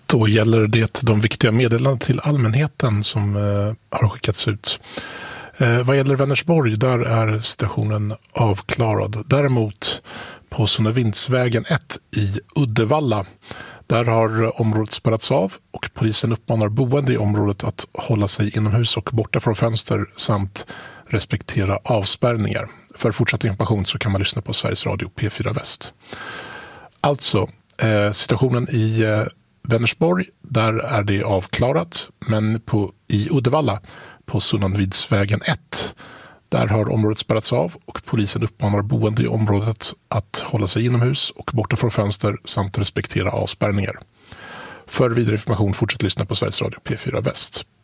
Då gäller det de viktiga meddelandena till allmänheten som har skickats ut. Vad gäller Vänersborg, där är situationen avklarad. Däremot på Sunnevindsvägen 1 i Uddevalla, där har området spärrats av och polisen uppmanar boende i området att hålla sig inomhus och borta från fönster samt respektera avspärrningar. För fortsatt information så kan man lyssna på Sveriges Radio P4 Väst. Alltså, situationen i Vänersborg, där är det avklarat, men i Uddevalla på Sunnevindsvägen 1, där har området spärrats av och polisen uppmanar boende i området att hålla sig inomhus och borta från fönster samt respektera avspärrningar. För vidare information fortsätt lyssna på Sveriges Radio P4 Väst.